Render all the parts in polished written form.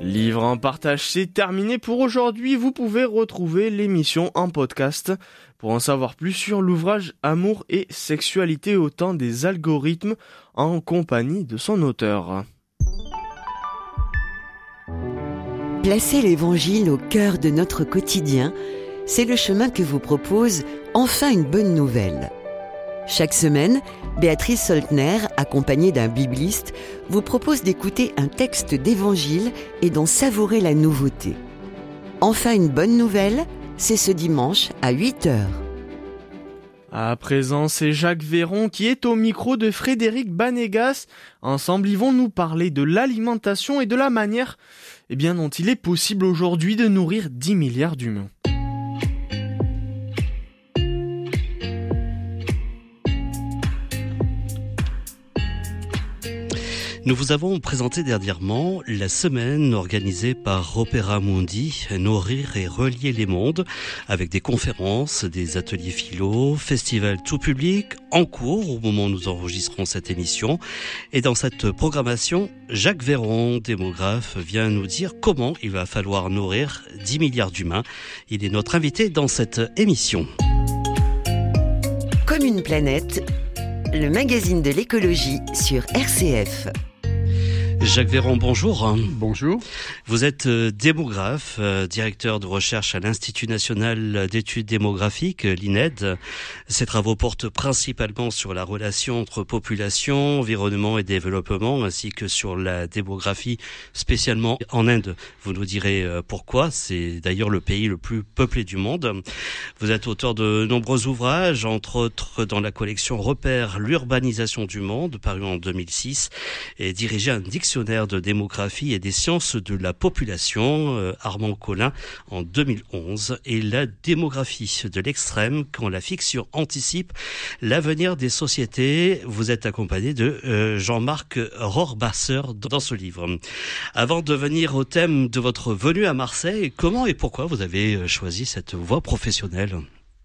Livre en partage, c'est terminé pour aujourd'hui. Vous pouvez retrouver l'émission en podcast. Pour en savoir plus sur l'ouvrage Amour et sexualité au temps des algorithmes en compagnie de son auteur. Placer l'Évangile au cœur de notre quotidien, c'est le chemin que vous propose Enfin une bonne nouvelle. Chaque semaine, Béatrice Soltner, accompagnée d'un bibliste, vous propose d'écouter un texte d'Évangile et d'en savourer la nouveauté. Enfin une bonne nouvelle, c'est ce dimanche à 8h. À présent, c'est Jacques Véron qui est au micro de Frédéric Banégas. Ensemble, ils vont nous parler de l'alimentation et de la manière dont il est possible aujourd'hui de nourrir 10 milliards d'humains. Nous vous avons présenté dernièrement la semaine organisée par Opéra Mundi, Nourrir et relier les mondes, avec des conférences, des ateliers philo, festivals tout public, en cours au moment où nous enregistrons cette émission. Et dans cette programmation, Jacques Véron, démographe, vient nous dire comment il va falloir nourrir 10 milliards d'humains. Il est notre invité dans cette émission. Comme une planète, le magazine de l'écologie sur RCF. Jacques Véron, bonjour. Bonjour. Vous êtes démographe, directeur de recherche à l'Institut national d'études démographiques, l'INED. Ces travaux portent principalement sur la relation entre population, environnement et développement, ainsi que sur la démographie, spécialement en Inde. Vous nous direz pourquoi. C'est d'ailleurs le pays le plus peuplé du monde. Vous êtes auteur de nombreux ouvrages, entre autres dans la collection Repères, l'urbanisation du monde, paru en 2006, et dirigé un dictionnaire de démographie et des sciences de la population, Armand Collin, en 2011, et la démographie de l'extrême, quand la fiction anticipe l'avenir des sociétés. Vous êtes accompagné de Jean-Marc Rohrbasser dans ce livre. Avant de venir au thème de votre venue à Marseille, comment et pourquoi vous avez choisi cette voie professionnelle ?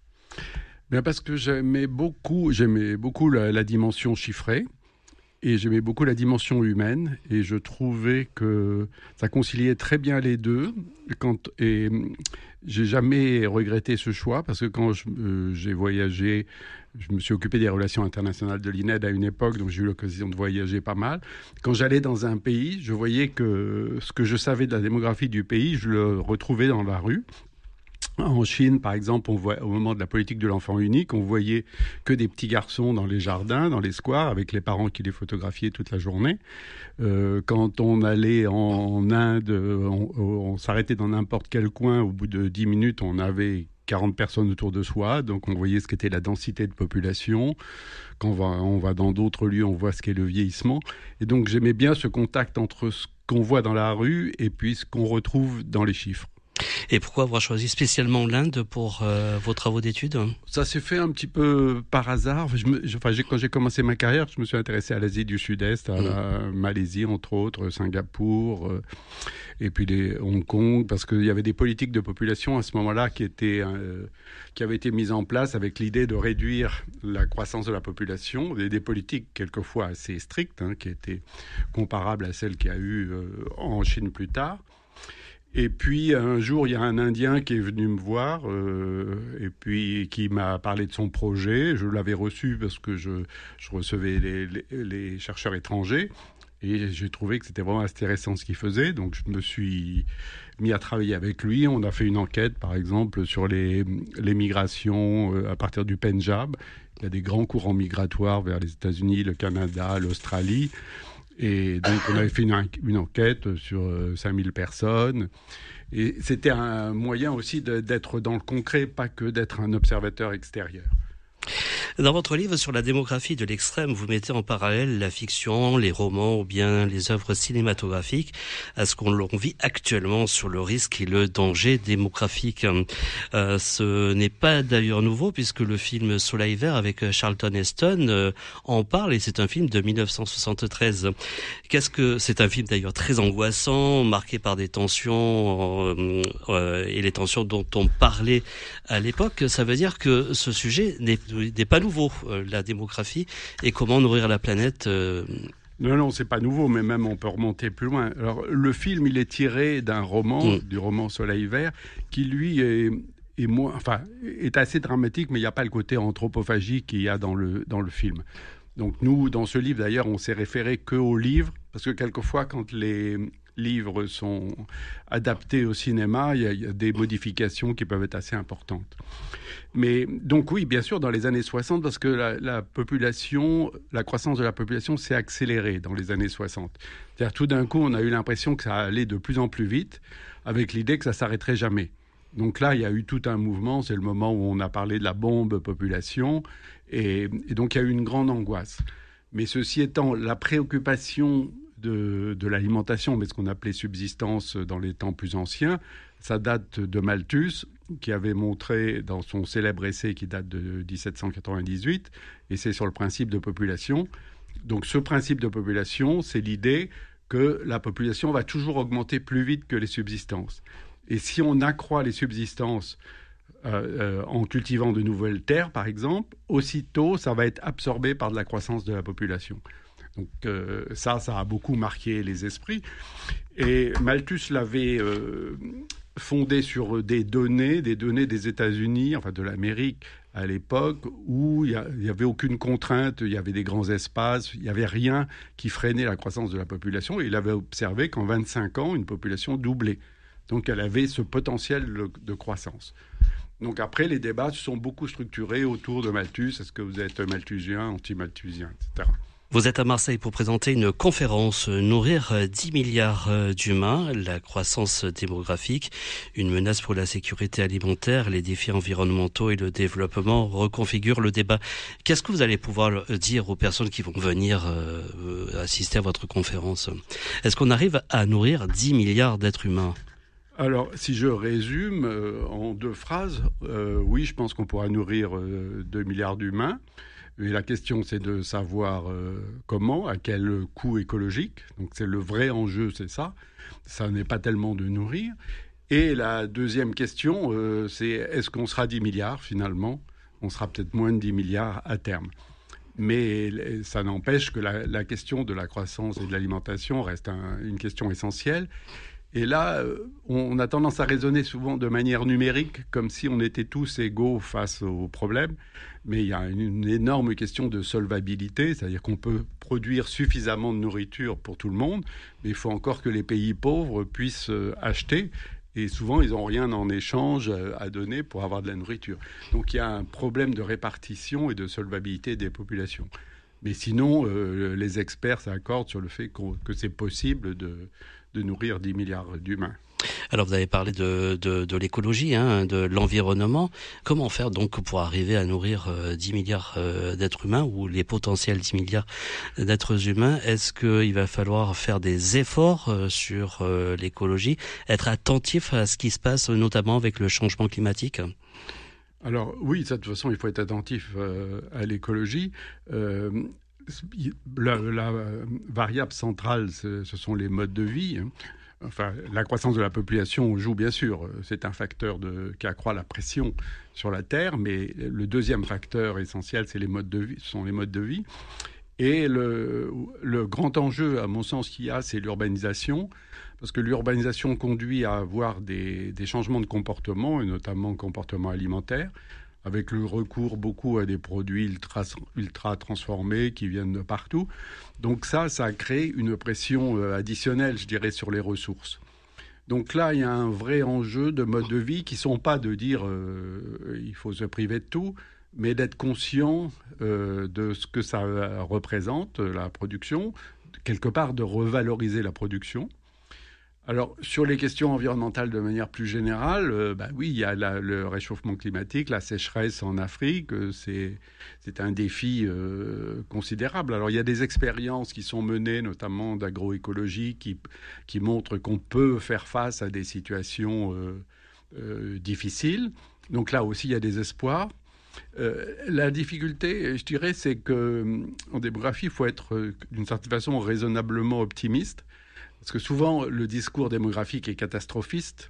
Bien parce que j'aimais beaucoup la dimension chiffrée. Et j'aimais beaucoup la dimension humaine et je trouvais que ça conciliait très bien les deux. Et j'ai jamais regretté ce choix parce que quand j'ai voyagé, je me suis occupé des relations internationales de l'INED à une époque, donc j'ai eu l'occasion de voyager pas mal. Quand j'allais dans un pays, je voyais que ce que je savais de la démographie du pays, je le retrouvais dans la rue. En Chine, par exemple, au moment de la politique de l'enfant unique, on voyait que des petits garçons dans les jardins, dans les squares, avec les parents qui les photographiaient toute la journée. Quand on allait en Inde, on s'arrêtait dans n'importe quel coin. Au bout de 10 minutes, on avait 40 personnes autour de soi. Donc, on voyait ce qu'était la densité de population. Quand on va dans d'autres lieux, on voit ce qu'est le vieillissement. Et donc, j'aimais bien ce contact entre ce qu'on voit dans la rue et puis ce qu'on retrouve dans les chiffres. Et pourquoi avoir choisi spécialement l'Inde pour vos travaux d'études ? Ça s'est fait un petit peu par hasard. Quand j'ai commencé ma carrière, je me suis intéressé à l'Asie du Sud-Est, à la Malaisie entre autres, Singapour, et puis Hong Kong, parce qu'il y avait des politiques de population à ce moment-là qui avaient été mises en place avec l'idée de réduire la croissance de la population, des politiques quelquefois assez strictes, qui étaient comparables à celles qu'il y a eu en Chine plus tard. Et puis un jour, il y a un Indien qui est venu me voir et puis qui m'a parlé de son projet. Je l'avais reçu parce que je recevais les chercheurs étrangers et j'ai trouvé que c'était vraiment intéressant ce qu'il faisait. Donc je me suis mis à travailler avec lui. On a fait une enquête, par exemple, sur les migrations à partir du Pendjab. Il y a des grands courants migratoires vers les États-Unis, le Canada, l'Australie. Et donc, on avait fait une enquête sur 5000 personnes. Et c'était un moyen aussi d'être dans le concret, pas que d'être un observateur extérieur. Dans votre livre sur la démographie de l'extrême, vous mettez en parallèle la fiction, les romans ou bien les œuvres cinématographiques à ce qu'on vit actuellement sur le risque et le danger démographique. Ce n'est pas d'ailleurs nouveau puisque le film Soleil Vert avec Charlton Heston en parle et c'est un film de 1973. C'est un film d'ailleurs très angoissant, marqué par des tensions et les tensions dont on parlait à l'époque. Ça veut dire que ce sujet n'est pas nouveau, la démographie et comment nourrir la planète Non, c'est pas nouveau, mais même on peut remonter plus loin. Alors, le film, il est tiré d'un roman, du roman Soleil Vert, qui lui est assez dramatique, mais il n'y a pas le côté anthropophagique qu'il y a dans le film. Donc nous, dans ce livre, d'ailleurs, on s'est référé qu'au livre, parce que quelquefois, quand les livres sont adaptés au cinéma, il y a des modifications qui peuvent être assez importantes. Mais donc oui, bien sûr, dans les années 60, parce que la croissance de la population s'est accélérée dans les années 60. C'est-à-dire tout d'un coup, on a eu l'impression que ça allait de plus en plus vite, avec l'idée que ça s'arrêterait jamais. Donc là, il y a eu tout un mouvement, c'est le moment où on a parlé de la bombe population, et donc il y a eu une grande angoisse. Mais ceci étant, la préoccupation de l'alimentation, mais ce qu'on appelait subsistance dans les temps plus anciens, ça date de Malthus, qui avait montré dans son célèbre essai qui date de 1798, et c'est sur le principe de population. Donc ce principe de population, c'est l'idée que la population va toujours augmenter plus vite que les subsistances. Et si on accroît les subsistances en cultivant de nouvelles terres, par exemple, aussitôt, ça va être absorbé par de la croissance de la population. Donc ça a beaucoup marqué les esprits. Et Malthus l'avait fondé sur des données des États-Unis, enfin de l'Amérique à l'époque, où il n'y avait aucune contrainte, il y avait des grands espaces, il n'y avait rien qui freinait la croissance de la population. Et il avait observé qu'en 25 ans, une population doublait. Donc elle avait ce potentiel de croissance. Donc après, les débats se sont beaucoup structurés autour de Malthus. Est-ce que vous êtes malthusien, anti-malthusien, etc. Vous êtes à Marseille pour présenter une conférence « Nourrir 10 milliards d'humains, la croissance démographique, une menace pour la sécurité alimentaire, les défis environnementaux et le développement reconfigurent le débat ». Qu'est-ce que vous allez pouvoir dire aux personnes qui vont venir assister à votre conférence ? Est-ce qu'on arrive à nourrir 10 milliards d'êtres humains ? Alors, si je résume en 2 phrases, oui, je pense qu'on pourra nourrir 2 milliards d'humains. Et la question, c'est de savoir comment, à quel coût écologique. Donc, c'est le vrai enjeu, c'est ça. Ça n'est pas tellement de nourrir. Et la deuxième question, c'est est-ce qu'on sera 10 milliards finalement ? On sera peut-être moins de 10 milliards à terme. Mais ça n'empêche que la question de la croissance et de l'alimentation reste une question essentielle. Et là, on a tendance à raisonner souvent de manière numérique, comme si on était tous égaux face aux problèmes. Mais il y a une énorme question de solvabilité, c'est-à-dire qu'on peut produire suffisamment de nourriture pour tout le monde, mais il faut encore que les pays pauvres puissent acheter. Et souvent, ils n'ont rien en échange à donner pour avoir de la nourriture. Donc il y a un problème de répartition et de solvabilité des populations. Mais sinon, les experts s'accordent sur le fait que c'est possible de nourrir 10 milliards d'humains. Alors vous avez parlé de l'écologie, de l'environnement. Comment faire donc pour arriver à nourrir 10 milliards d'êtres humains ou les potentiels 10 milliards d'êtres humains ? Est-ce qu'il va falloir faire des efforts sur l'écologie, être attentif à ce qui se passe notamment avec le changement climatique ? Alors oui, de toute façon, il faut être attentif à l'écologie. La variable centrale, ce sont les modes de vie. Enfin, la croissance de la population joue bien sûr. C'est un facteur qui accroît la pression sur la Terre, mais le deuxième facteur essentiel, ce sont les modes de vie. Et le grand enjeu, à mon sens, qu'il y a, c'est l'urbanisation. Parce que l'urbanisation conduit à avoir des changements de comportement, et notamment comportement alimentaire, avec le recours beaucoup à des produits ultra transformés qui viennent de partout. Donc ça crée une pression additionnelle, je dirais, sur les ressources. Donc là, il y a un vrai enjeu de mode de vie qui ne sont pas de dire il faut se priver de tout, mais d'être conscient de ce que ça représente, la production, quelque part de revaloriser la production. Alors, sur les questions environnementales de manière plus générale, oui, il y a le réchauffement climatique, la sécheresse en Afrique, c'est un défi considérable. Alors, il y a des expériences qui sont menées, notamment d'agroécologie, qui montrent qu'on peut faire face à des situations difficiles. Donc là aussi, il y a des espoirs. La difficulté, je dirais, c'est qu'en démographie, il faut être, d'une certaine façon, raisonnablement optimiste. Parce que souvent, le discours démographique est catastrophiste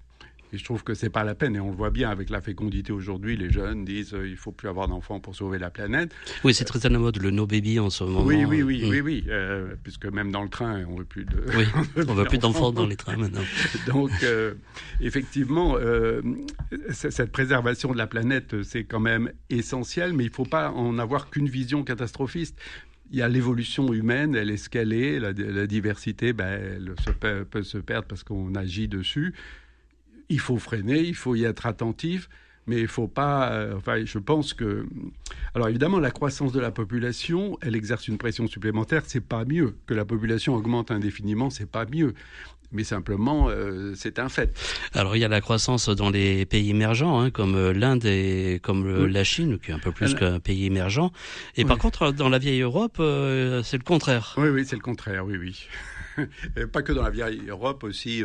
Et je trouve que c'est pas la peine. Et on le voit bien avec la fécondité aujourd'hui. Les jeunes disent il faut plus avoir d'enfants pour sauver la planète. Oui, c'est très à la mode, le no baby en ce moment. Oui. Puisque même dans le train, on veut plus de. Oui, on veut plus d'enfants dans les trains maintenant. Donc, effectivement, cette préservation de la planète, c'est quand même essentiel, mais il ne faut pas en avoir qu'une vision catastrophiste. Il y a l'évolution humaine, elle est ce qu'elle est. La diversité, elle peut se perdre parce qu'on agit dessus. Il faut freiner, il faut y être attentif, mais il faut pas... je pense que... Alors évidemment, la croissance de la population, elle exerce une pression supplémentaire, c'est pas mieux. Que la population augmente indéfiniment, c'est pas mieux. Mais simplement, c'est un fait. Alors il y a la croissance dans les pays émergents, comme l'Inde et comme la Chine, qui est un peu plus qu'un pays émergent. Et par contre, dans la vieille Europe, c'est le contraire. Oui, c'est le contraire, oui. Pas que dans la vieille Europe, aussi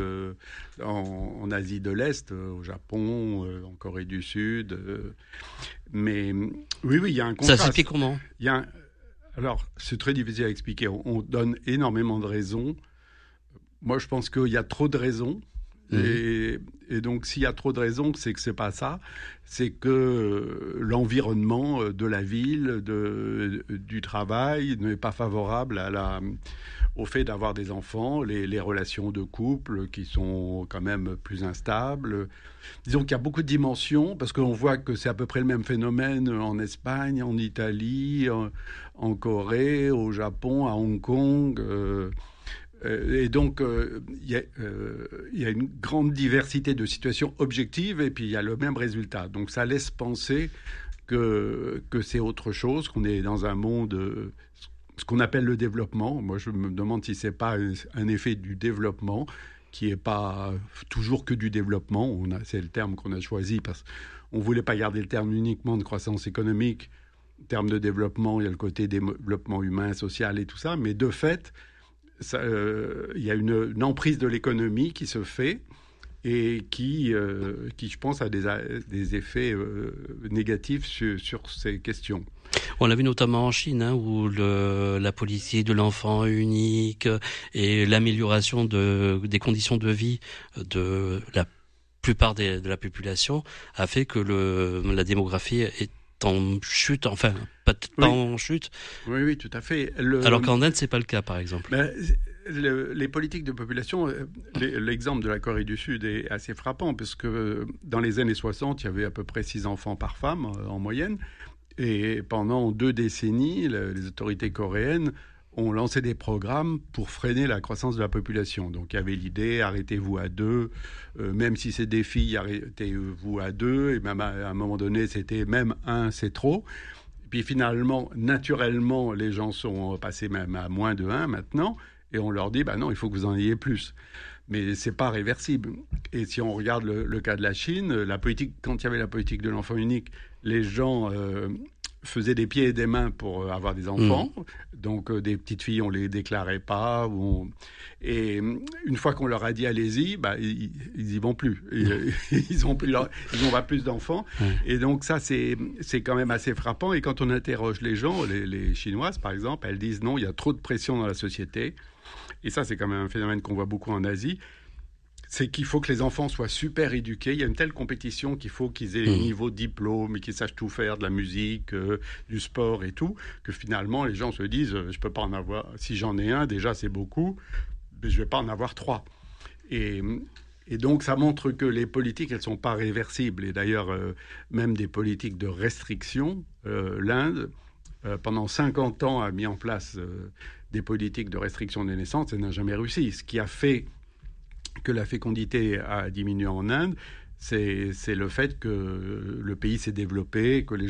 en Asie de l'Est, au Japon, en Corée du Sud. Mais oui, il y a un contraste. Ça s'explique comment ? Alors, c'est très difficile à expliquer. On donne énormément de raisons. Moi, je pense qu'il y a trop de raisons. Et donc, s'il y a trop de raisons, c'est que c'est pas ça. C'est que l'environnement de la ville, du travail, n'est pas favorable au fait d'avoir des enfants, les relations de couple qui sont quand même plus instables. Disons qu'il y a beaucoup de dimensions, parce qu'on voit que c'est à peu près le même phénomène en Espagne, en Italie, en Corée, au Japon, à Hong Kong. Et donc, il y a une grande diversité de situations objectives et puis il y a le même résultat. Donc, ça laisse penser que c'est autre chose, qu'on est dans un monde, ce qu'on appelle le développement. Moi, je me demande si ce n'est pas un effet du développement qui n'est pas toujours que du développement. C'est le terme qu'on a choisi parce qu'on ne voulait pas garder le terme uniquement de croissance économique. En termes de développement, il y a le côté développement humain, social et tout ça. Mais de fait... il y a une emprise de l'économie qui se fait et qui je pense, a des effets négatifs sur ces questions. On l'a vu notamment en Chine, où la politique de l'enfant unique et l'amélioration des conditions de vie de la plupart de la population a fait que la démographie est en chute, enfin, pas en chute. Oui, tout à fait. Alors qu'en Inde, c'est pas le cas, par exemple. Les politiques de population, l'exemple de la Corée du Sud est assez frappant, parce que dans les années 60, il y avait à peu près 6 enfants par femme, en moyenne. Et pendant 2 décennies, les autorités coréennes ont lancé des programmes pour freiner la croissance de la population. Donc il y avait l'idée, arrêtez-vous à 2, même si c'est des filles, arrêtez-vous à 2, et même à un moment donné, c'était même 1, c'est trop. Puis finalement, naturellement, les gens sont passés même à moins de 1 maintenant, et on leur dit, non, il faut que vous en ayez plus. Mais c'est pas réversible. Et si on regarde le cas de la Chine, quand il y avait la politique de l'enfant unique, les gens... faisaient des pieds et des mains pour avoir des enfants. Donc, des petites filles, on les déclarait pas. Et une fois qu'on leur a dit allez-y, ils y vont plus. Ils ont pas plus d'enfants. Et donc, ça, c'est quand même assez frappant. Et quand on interroge les gens, les Chinoises, par exemple, elles disent non, il y a trop de pression dans la société. Et ça, c'est quand même un phénomène qu'on voit beaucoup en Asie. C'est qu'il faut que les enfants soient super éduqués. Il y a une telle compétition qu'il faut qu'ils aient un niveau de diplôme et qu'ils sachent tout faire, de la musique, du sport et tout, que finalement, les gens se disent, je peux pas en avoir... Si j'en ai un, déjà, c'est beaucoup, mais je vais pas en avoir 3. Et donc, ça montre que les politiques, elles sont pas réversibles. Et d'ailleurs, même des politiques de restriction, l'Inde, pendant 50 ans, a mis en place des politiques de restriction des naissances et n'a jamais réussi. Ce qui a fait que la fécondité a diminué en Inde, c'est le fait que le pays s'est développé, que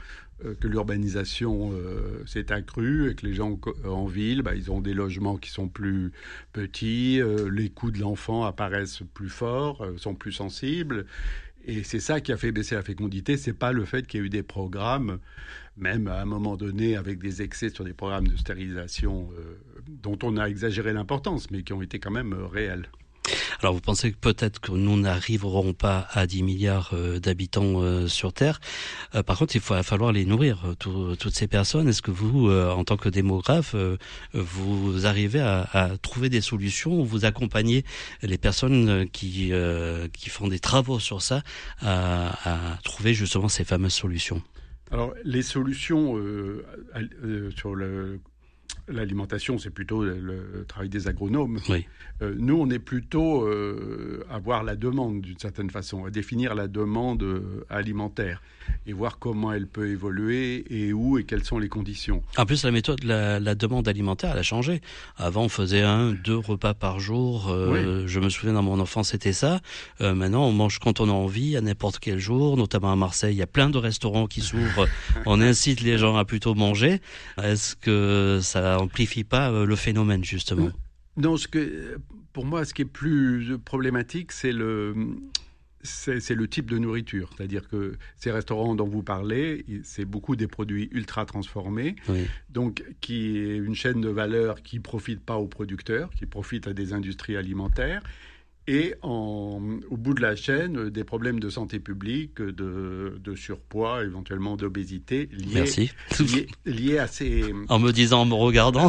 l'urbanisation s'est accrue et que les gens en ville, ils ont des logements qui sont plus petits, les coûts de l'enfant apparaissent plus forts, sont plus sensibles. Et c'est ça qui a fait baisser la fécondité. C'est pas le fait qu'il y ait eu des programmes, même à un moment donné avec des excès sur des programmes de stérilisation dont on a exagéré l'importance, mais qui ont été quand même réels. Alors vous pensez que peut-être que nous n'arriverons pas à 10 milliards d'habitants sur Terre. Par contre, il va falloir les nourrir, toutes ces personnes. Est-ce que vous, en tant que démographe, vous arrivez à trouver des solutions ou vous accompagnez les personnes qui font des travaux sur ça à trouver justement ces fameuses solutions? Alors, les solutions sur l'alimentation, c'est plutôt le travail des agronomes. Oui. Nous, on est plutôt à voir la demande d'une certaine façon, à définir la demande alimentaire et voir comment elle peut évoluer et où et quelles sont les conditions. En plus, la méthode, la demande alimentaire, elle a changé. Avant, on faisait 2 repas par jour. Oui. Je me souviens, dans mon enfance, c'était ça. Maintenant, on mange quand on a envie, à n'importe quel jour. Notamment à Marseille, il y a plein de restaurants qui s'ouvrent. On incite les gens à plutôt manger. Est-ce que ça amplifie pas le phénomène, justement? Non, pour moi, ce qui est plus problématique, c'est le type de nourriture. C'est-à-dire que ces restaurants dont vous parlez, c'est beaucoup des produits ultra transformés, Oui. donc qui est une chaîne de valeur qui ne profite pas aux producteurs, qui profite à des industries alimentaires. Et au bout de la chaîne, des problèmes de santé publique, de surpoids, éventuellement d'obésité, Merci. liés à ces... En me disant, en me regardant.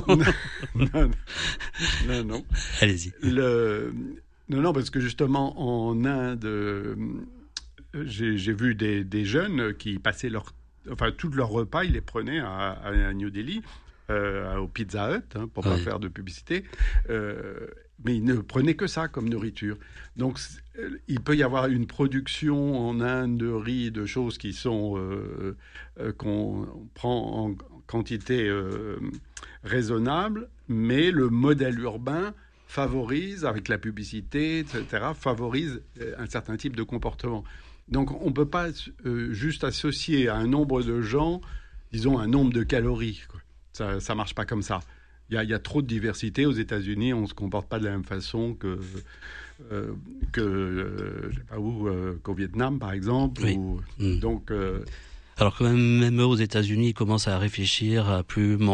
Non. Allez-y. Non, parce que justement, en Inde, j'ai vu des jeunes qui passaient tous leurs repas, ils les prenaient à New Delhi, au Pizza Hut, pour pas faire de publicité, mais ils ne prenaient que ça comme nourriture. Donc, il peut y avoir une production en Inde de riz, de choses qui sont qu'on prend en quantité raisonnable, mais le modèle urbain favorise, avec la publicité, etc., favorise un certain type de comportement. Donc, on ne peut pas juste associer à un nombre de gens, disons, un nombre de calories, quoi. Ça ne marche pas comme ça. Il y a trop de diversité. Aux États-Unis, on ne se comporte pas de la même façon qu'au Vietnam, par exemple. Oui. Donc... Alors que même eux, aux États-Unis, ils commencent à réfléchir à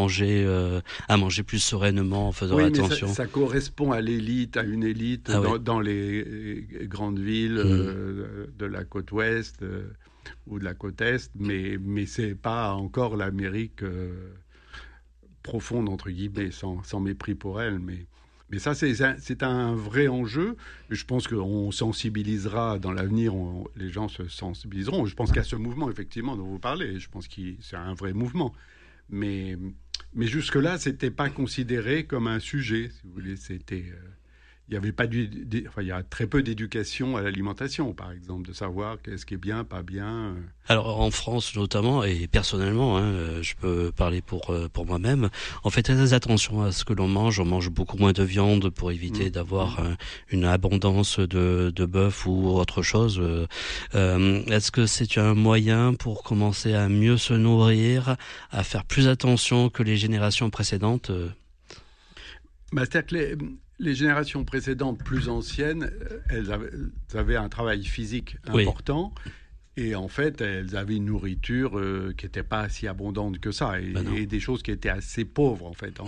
manger plus sereinement en faisant attention. Ça correspond à l'élite, à une élite dans les grandes villes de la côte ouest ou de la côte est, mais c'est pas encore l'Amérique profonde, entre guillemets, sans mépris pour elle, mais ça, c'est un vrai enjeu. Je pense qu'on sensibilisera dans l'avenir, les gens se sensibiliseront. Je pense qu'il y a ce mouvement, effectivement, dont vous parlez. Je pense que c'est un vrai mouvement. Mais jusque-là, ce n'était pas considéré comme un sujet, si vous voulez. Il y a très peu d'éducation à l'alimentation, par exemple, de savoir qu'est-ce qui est bien, pas bien. Alors en France notamment, et personnellement, je peux parler pour moi-même, on fait très attention à ce que l'on mange. On mange beaucoup moins de viande pour éviter d'avoir une abondance de bœuf ou autre chose. Est-ce que c'est un moyen pour commencer à mieux se nourrir, à faire plus attention que les générations précédentes? C'est-à-dire que les générations précédentes, plus anciennes, elles avaient un travail physique important. Oui. Et en fait, elles avaient une nourriture qui n'était pas si abondante que ça. Et des choses qui étaient assez pauvres, en fait.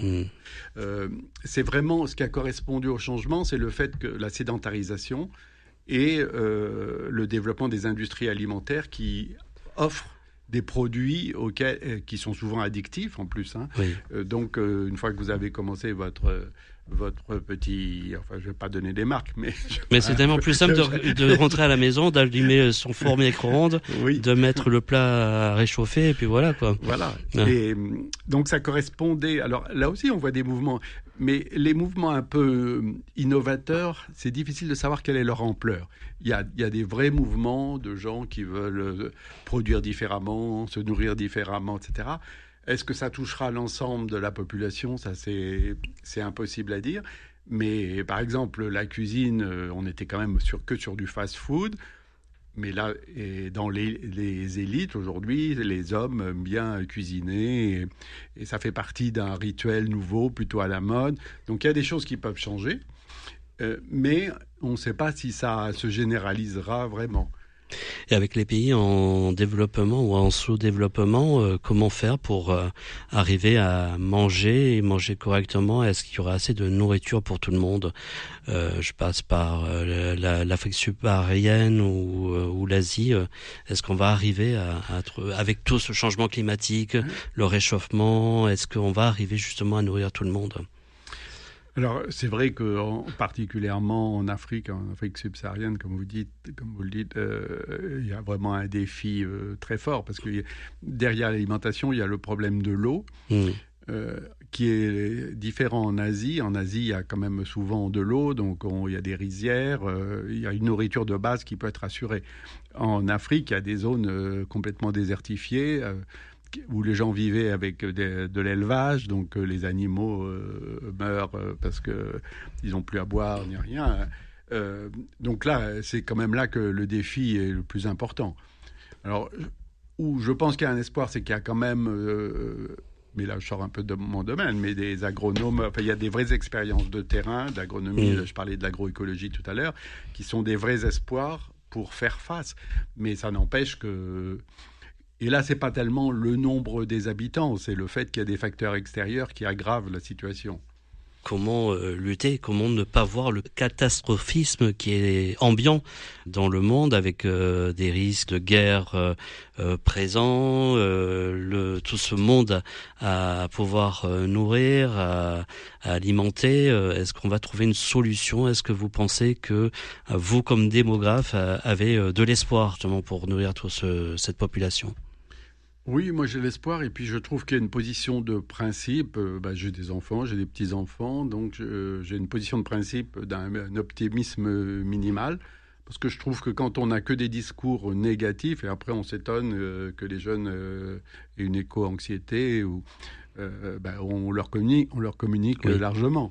C'est vraiment ce qui a correspondu au changement, c'est le fait que la sédentarisation et le développement des industries alimentaires qui offrent des produits qui sont souvent addictifs, en plus. Oui. Donc, une fois que vous avez commencé votre petit... Enfin, je ne vais pas donner des marques, mais... Mais c'est tellement plus simple de rentrer à la maison, d'allumer son four micro-ondes, de mettre le plat à réchauffer, et puis voilà, quoi. Voilà. Et donc, ça correspondait... Alors, là aussi, on voit des mouvements. Mais les mouvements un peu innovateurs, c'est difficile de savoir quelle est leur ampleur. Il y a des vrais mouvements de gens qui veulent produire différemment, se nourrir différemment, etc. Est-ce que ça touchera l'ensemble de la population ? Ça, c'est impossible à dire. Mais par exemple, la cuisine, on était quand même que sur du fast-food. Mais là, dans les élites, aujourd'hui, les hommes aiment bien cuisiner. Et ça fait partie d'un rituel nouveau, plutôt à la mode. Donc, il y a des choses qui peuvent changer. Mais on ne sait pas si ça se généralisera vraiment. Et avec les pays en développement ou en sous-développement, comment faire pour arriver à manger et manger correctement? Est-ce qu'il y aura assez de nourriture pour tout le monde? Je passe par l'Afrique subsaharienne ou l'Asie. Est-ce qu'on va arriver avec tout ce changement climatique, le réchauffement, est-ce qu'on va arriver justement à nourrir tout le monde? Alors, c'est vrai que particulièrement en Afrique subsaharienne, comme vous le dites, il y a vraiment un défi très fort parce que derrière l'alimentation, il y a le problème de l'eau. Qui est différent en Asie. En Asie, il y a quand même souvent de l'eau, donc il y a des rizières, il y a une nourriture de base qui peut être assurée. En Afrique, il y a des zones complètement désertifiées, où les gens vivaient avec de l'élevage, donc les animaux meurent parce qu'ils n'ont plus à boire ni rien. Donc là, c'est quand même là que le défi est le plus important. Alors, où je pense qu'il y a un espoir, c'est qu'il y a quand même... mais là, je sors un peu de mon domaine, mais des agronomes, enfin, il y a des vraies expériences de terrain, d'agronomie, je parlais de l'agroécologie tout à l'heure, qui sont des vrais espoirs pour faire face. Mais ça n'empêche que... Et là, c'est pas tellement le nombre des habitants, c'est le fait qu'il y a des facteurs extérieurs qui aggravent la situation. Comment lutter, comment ne pas voir le catastrophisme qui est ambiant dans le monde avec des risques de guerre présents, tout ce monde à pouvoir nourrir, à alimenter. Est-ce qu'on va trouver une solution? Est-ce que vous pensez que vous, comme démographe, avez de l'espoir justement pour nourrir toute cette population? Oui, moi j'ai l'espoir et puis je trouve qu'il y a une position de principe. J'ai des enfants, j'ai des petits-enfants, donc j'ai une position de principe d'un optimisme minimal. Parce que je trouve que quand on n'a que des discours négatifs, et après on s'étonne que les jeunes aient une éco-anxiété, on leur communique largement.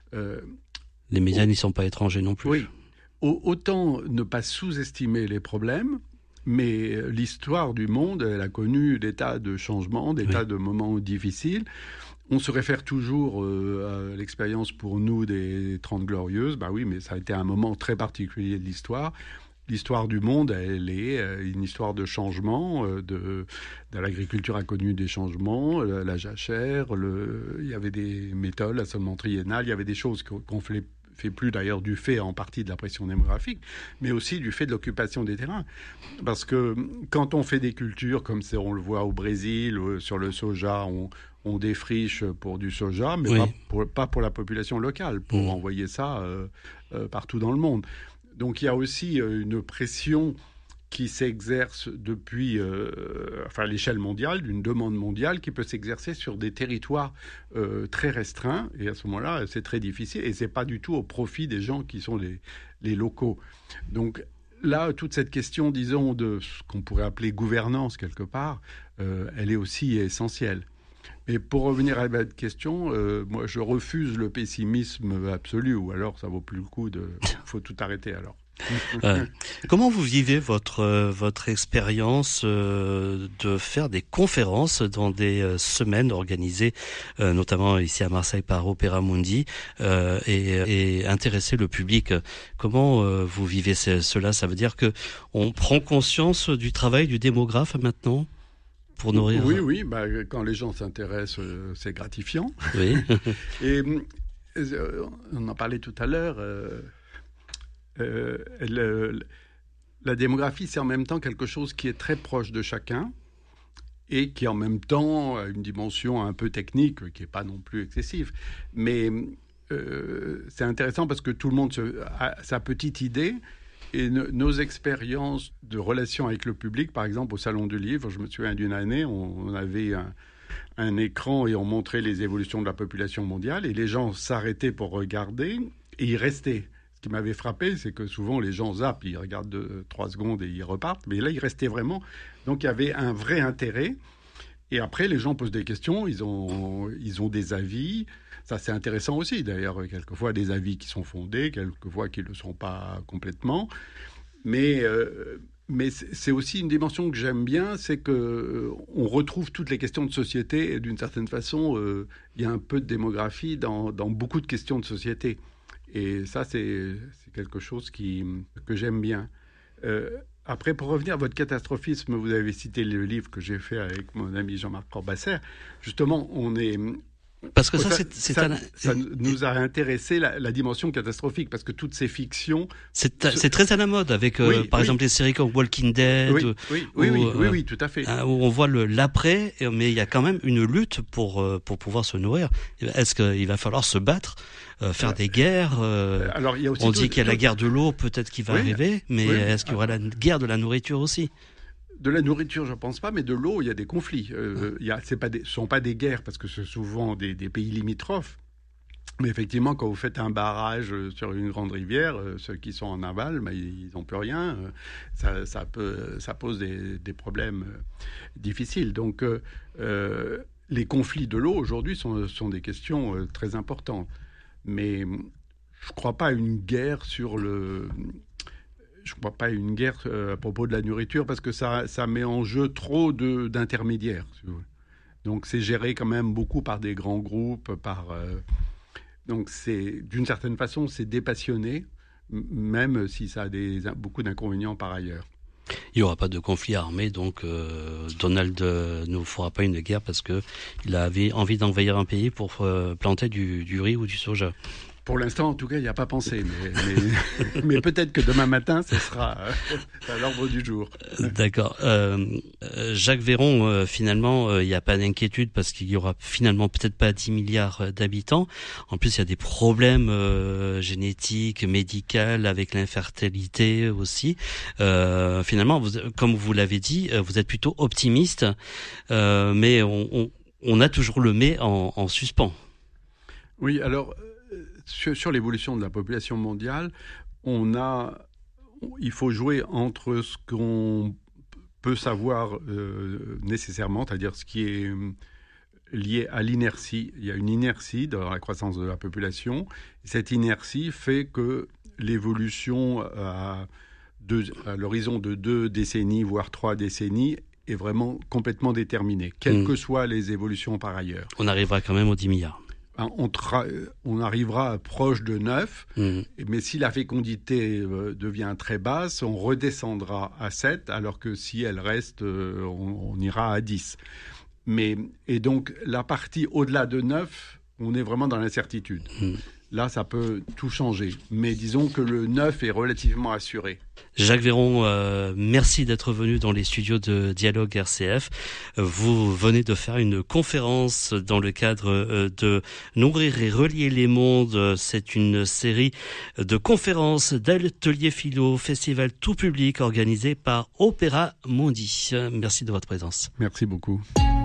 Les médias n'y sont pas étrangers non plus. Oui. Autant ne pas sous-estimer les problèmes, mais l'histoire du monde, elle a connu des tas de changements, des tas de moments difficiles. On se réfère toujours à l'expérience pour nous des 30 Glorieuses. Bah oui, mais ça a été un moment très particulier de l'histoire. L'histoire du monde, elle est une histoire de changement. L'agriculture a connu des changements, la jachère, il y avait des méthodes, l'assolement triennal, il y avait des choses qu'on fait plus d'ailleurs du fait en partie de la pression démographique, mais aussi du fait de l'occupation des terrains. Parce que quand on fait des cultures, comme on le voit au Brésil, sur le soja, on défriche pour du soja, mais pas pour la population locale, pour envoyer ça partout dans le monde. Donc il y a aussi une pression qui s'exerce depuis à l'échelle mondiale, d'une demande mondiale qui peut s'exercer sur des territoires très restreints. Et à ce moment-là, c'est très difficile. Et ce n'est pas du tout au profit des gens qui sont les locaux. Donc là, toute cette question, disons, de ce qu'on pourrait appeler gouvernance quelque part, elle est aussi essentielle. Et pour revenir à votre question, moi, je refuse le pessimisme absolu. Ou alors, ça vaut plus le coup faut tout arrêter alors. Comment vous vivez votre expérience de faire des conférences dans des semaines organisées notamment ici à Marseille par Opéra Mundi et intéresser le public? Comment vous vivez cela? Ça veut dire que on prend conscience du travail du démographe maintenant pour nourrir? Oui, quand les gens s'intéressent, c'est gratifiant. Oui. Et on en parlait tout à l'heure. La démographie, c'est en même temps quelque chose qui est très proche de chacun et qui en même temps a une dimension un peu technique qui n'est pas non plus excessive. Mais c'est intéressant parce que tout le monde a sa petite idée et nos expériences de relation avec le public, par exemple au Salon du Livre, je me souviens d'une année, on avait un écran et on montrait les évolutions de la population mondiale et les gens s'arrêtaient pour regarder et ils restaient. Ce qui m'avait frappé, c'est que souvent les gens zappent, ils regardent 3 secondes et ils repartent. Mais là, ils restaient vraiment. Donc, il y avait un vrai intérêt. Et après, les gens posent des questions, ils ont des avis. Ça, c'est intéressant aussi. D'ailleurs, quelquefois, des avis qui sont fondés, quelquefois qui ne le sont pas complètement. Mais c'est aussi une dimension que j'aime bien, c'est qu'on retrouve toutes les questions de société. Et d'une certaine façon, il y a un peu de démographie dans beaucoup de questions de société. Et ça, c'est quelque chose que j'aime bien. Après, pour revenir à votre catastrophisme, vous avez cité le livre que j'ai fait avec mon ami Jean-Marc Corbasser. Justement, parce que ça nous a intéressé la dimension catastrophique, parce que toutes ces fictions... C'est très à la mode, avec par exemple les séries comme Walking Dead. Oui, tout à fait. Où on voit l'après, mais il y a quand même une lutte pour pouvoir se nourrir. Est-ce qu'il va falloir se battre, faire des guerres Alors, il y a aussi on dit qu'il y a la guerre de l'eau, peut-être qui va arriver, mais est-ce qu'il y aura la guerre de la nourriture aussi ? De la nourriture, je ne pense pas, mais de l'eau, il y a des conflits. Ce ne sont pas des guerres, parce que c'est souvent des pays limitrophes. Mais effectivement, quand vous faites un barrage sur une grande rivière, ceux qui sont en aval, ils n'ont plus rien. Ça pose des problèmes difficiles. Donc, les conflits de l'eau, aujourd'hui, sont des questions très importantes. Mais je ne crois pas à une guerre Je ne crois pas à une guerre à propos de la nourriture, parce que ça met en jeu trop d'intermédiaires. Si vous voulez. Donc c'est géré quand même beaucoup par des grands groupes. Donc d'une certaine façon, c'est dépassionné, même si ça a beaucoup d'inconvénients par ailleurs. Il n'y aura pas de conflit armé, donc Donald ne fera pas une guerre parce qu'il avait envie d'envahir un pays pour planter du riz ou du soja. Pour l'instant, en tout cas, il n'y a pas pensé. Mais peut-être que demain matin, ce sera à l'ordre du jour. D'accord. Jacques Véron, finalement, il n'y a pas d'inquiétude parce qu'il y aura finalement peut-être pas 10 milliards d'habitants. En plus, il y a des problèmes génétiques, médicaux, avec l'infertilité aussi. Finalement, comme vous l'avez dit, vous êtes plutôt optimiste, mais on a toujours le mais en suspens. Oui, alors... Sur l'évolution de la population mondiale, il faut jouer entre ce qu'on peut savoir nécessairement, c'est-à-dire ce qui est lié à l'inertie. Il y a une inertie dans la croissance de la population. Cette inertie fait que l'évolution à l'horizon de 2 décennies, voire 3 décennies, est vraiment complètement déterminée, quelles que soient les évolutions par ailleurs. On arrivera quand même aux 10 milliards. On arrivera proche de 9, mais si la fécondité devient très basse, on redescendra à 7, alors que si elle reste, on ira à 10. Et donc, la partie au-delà de 9, on est vraiment dans l'incertitude. Là, ça peut tout changer. Mais disons que le 9 est relativement assuré. Jacques Véron, merci d'être venu dans les studios de Dialogue RCF. Vous venez de faire une conférence dans le cadre de Nourrir et relier les mondes. C'est une série de conférences d'ateliers philo, festival tout public organisé par Opéra Mundi. Merci de votre présence. Merci beaucoup.